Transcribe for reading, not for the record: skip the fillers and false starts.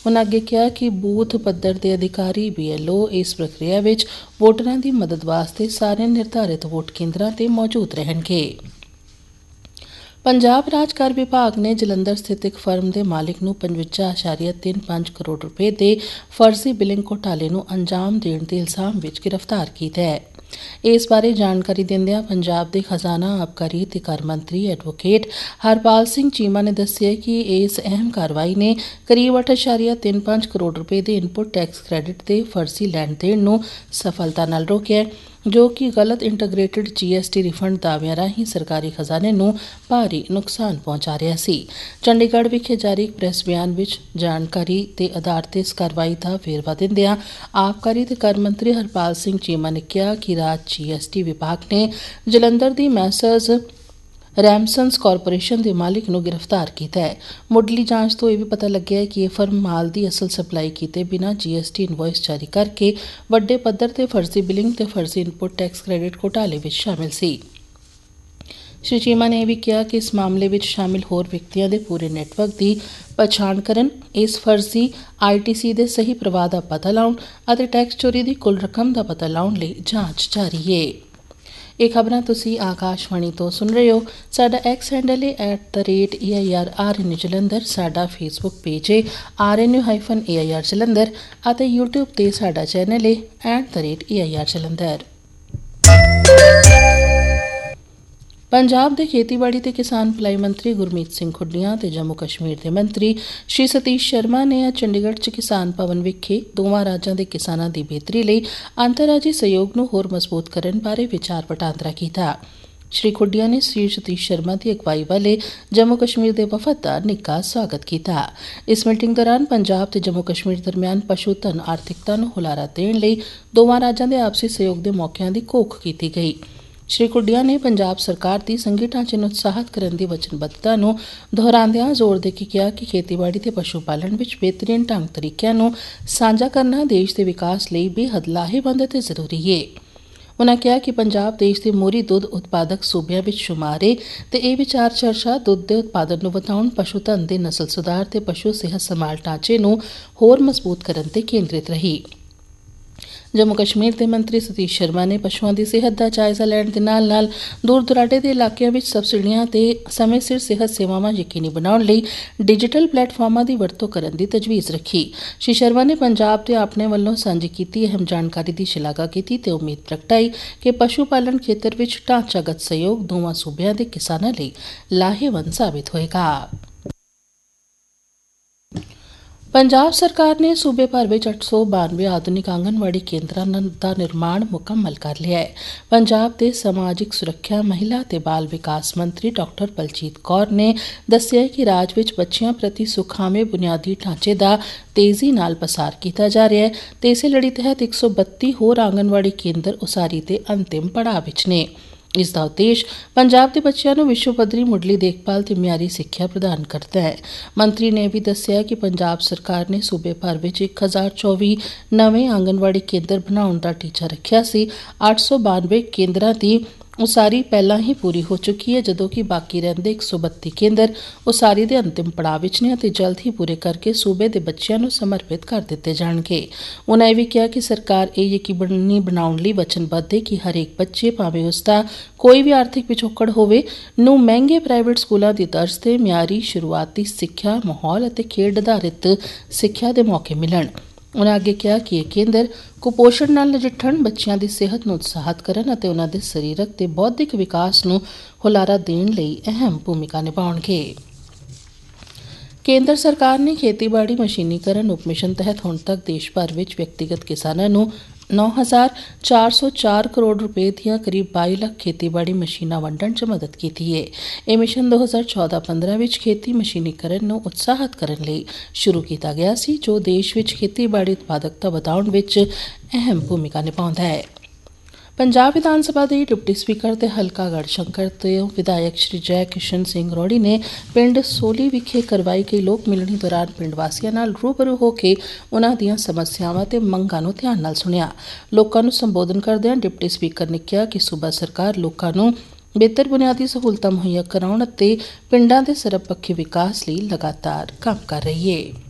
उन्होंने अगे कहा कि बूथ पद्धर के अधिकारी BLO इस प्रक्रिया में वोटरां की मदद वास्ते सारे निर्धारित वोट केंद्रां ते मौजूद रहणगे। पंजाब राज कर विभाग ने जलंधर स्थित एक फर्म के मालिक नूं 55.35 करोड़ रुपए के फर्जी बिलिंग घोटाले नूं अंजाम देण के इल्जाम विच गिरफ्तार किया है। इस बारे जानकारी दिंदिआं पंजाब के खजाना आबकारी ते कर मंत्री एडवोकेट हरपाल सिंह चीमा ने दस्सिआ कि इस अहम कार्रवाई ने करीब 8.35 करोड़ रुपए के इनपुट टैक्स क्रेडिट के फर्जी लैण देण नूं सफलता नाल रोकिआ, जो कि गलत इंटीग्रेटेड GST रिफंड दाविਆਂ राਹੀਂ सरकारी खजाने नूं भारी नुकसान पहुंचा रहा सी। चंडीगढ़ विखे जारी एक प्रेस बयान विच जानकारी के आधार ते इस कार्रवाई का वेरवा दिंदिआं आबकारी ते कर मंत्री हरपाल सिंह चीमा ने कहा कि राज GST विभाग ने जलंधर दी मैसर्स रैमसन्स कॉरपोरेशन के मालिक नूं गिरफ्तार किया है। मुढ़ली जांच तो यह भी पता लग्या है कि यह फर्म माल की असल सप्लाई किए बिना GST इनवॉइस जारी करके वड्डे पद्धर ते फर्जी बिलिंग ते फर्जी इनपुट टैक्स क्रेडिट घोटाले विच शामिल सी। श्री चीमा ने यह भी कहा कि इस मामले में शामिल होर व्यक्तियों के पूरे नेटवर्क की पछाण करन, इस फर्जी ITC के सही प्रवाह का पता लाउण अते टैक्स चोरी की कुल रकम का पता लाउण लई जांच जारी है। ਇਹ खबरां तुसी आकाशवाणी तो सुन रहे हो। साडा X हैंडल है @AIRRN जलंधर, साडा फेसबुक पेज है RNU-AIR जलंधर अते यूट्यूब ते साडा चैनल है @AIR जलंधर। पंजाब के खेतीबाड़ी ते किसान भलाई मंत्री गुरमीत सिंह खुड्डियां ते जम्मू कश्मीर के मंत्री श्री सतीश शर्मा ने अज चंडीगढ़ च किसान भवन विखे दोवां राज्यां दे किसानां दी बेहतरी लई अंतर्राजी सहयोग नूं होर मजबूत करन बारे विचार वटांदरा कीता। श्री खुड्डियां ने श्री सतीश शर्मा की अगवाई वाले जम्मू कश्मीर के वफद का निੱਘਾ स्वागत किया। इस मीटिंग दौरान पंजाब ते जम्मू कश्मीर दरमियान पशु धन आर्थिकता नूं हुलारा देण लई दोवां राज्यां दे आपसी सहयोग के मौकिਆਂ की घोख की गई। श्री खुड्डिया ने पंजाब सरकार की संघी ढांचे नूं उत्साहित करने की वचनबद्धता नूं दोहराउंदिआं जोर दे के कहा कि खेतीबाड़ी ते पशु पालन विच बेहतरीन ढंग तरीकिਆਂ नूं सांझा करना देश के विकास लई बेहद लाहेवंद ते जरूरी है। उन्होंने कहा कि पंजाब देश के मोहरी दुध उत्पादक सूबिਆਂ विच शुमार है ते यह विचार चर्चा दुध के उत्पादन नूं वधाउण, पशु धन के नस्ल सुधार ते पशु सेहत संभाल ढांचे नूं होर मजबूत करन ते केंद्रित रही। जम्मू कश्मीर के मंत्री सतीश शर्मा ने पशुओं की सेहत का जायजा लैण दे नाल दूर दुराडे के इलाकों में सबसिडियां ते समय सिर सेहत सेवावां यकीनी बनाउण लई डिजिटल प्लेटफार्मां की वरतों करन दी तजवीज़ रखी। श्री शर्मा ने पंजाब ते अपने वल्लों सांझी कीती अहम जानकारी की शलाघा की ते उम्मीद प्रगटाई कि पशु पालन खेतर विच ढांचागत सहयोग दोवां सूबिਆਂ दे किसानां लई लाहेवंद साबित होएगा। पंजाब सरकार ने सूबे भर में 892 आधुनिक आंगनवाड़ी केंद्रां का निर्माण मुकम्मल कर लिया है। पंजाब के समाजिक सुरक्षा, महिला ते बाल विकास मंत्री डॉक्टर बलजीत कौर ने दस्सिया कि राज विच बच्चियां प्रति सुखावे बुनियादी ढांचे का तेजी नाल पसार किया जा रहा है ते इसे लड़ी तहत 132 होर आंगनवाड़ी केंद्र उसारी के अंतिम पड़ाव विच ने। इसका उद्देश्य पंजाब के बच्चों को विश्व पद्धरी मुढ़ली देखभाल ते म्यारी सिक्ख्या प्रदान करता है। मंत्री ने भी दस्सिया कि पंजाब सरकार ने सूबे भर में 1024 नवे आंगनवाड़ी केंद्र बनाने का टीचा रखा सी। 892 केंद्रां की उसारी पहला ही पूरी हो चुकी है, जदों कि बाकी रहंदे 132 केंद्र उसारी के अंतिम पड़ाव विच ने ते जल्द ही पूरे करके सूबे के बच्चों को समर्पित कर दिते जाणगे। उन्होंने भी कहा कि सरकार ये यकीनी बनाउण लई वचनबद्ध है कि हरेक बच्चे भावें उसका कोई भी आर्थिक पिछोकड़ होवे नूं महंगे प्राइवेट स्कूलों की तर्ज ते म्यारी शुरुआती सिक्ख्या माहौल अते खेड आधारित सिक्ख्या के मौके मिलन। उन्हें अगे कहा कि यह केंद्र कुपोषण नाल नजिठण, बच्चों की सेहत नूं उत्साहित करन अते उन्हां दे सरीरक ते बौद्धिक विकास नूं हुलारा देण लई अहम भूमिका निभाउणगे। केंद्र सरकार ने खेतीबाड़ी मशीनीकरण उपमिशन तहत हुण तक देश भर विच व्यक्तिगत किसानां नूं 9,404 करोड़ रुपए दियां करीब 22 लाख खेतीबाड़ी मशीनां वंडण च मदद की है। यह मिशन 2014-15 विच खेती मशीनीकरण नूं उत्साहित करन लई शुरू किया गया सी, जो देश विच खेतीबाड़ी उत्पादकता वधाउण विच अहम भूमिका निभाउंदा है। पंजाब विधान सभा के डिप्टी स्पीकर ते हलका गढ़शंकर ते विधायक श्री जय किशन सिंह रौड़ी ने पिंड सोली विखे करवाई गई लोक मिलनी दौरान पिंड वासियों नाल रूबरू होकर उन्हां दीआं समस्यावां ते मंगां नूं ध्यान नाल सुनिया। लोकां नूं संबोधन करदिआं डिप्टी स्पीकर ने कहा कि सूबा सरकार लोकां नूं बेहतर बुनियादी सहूलतां मुहैया कराउण ते पिंडां दे सर्वपक्षी विकास लई लगातार काम कर रही है।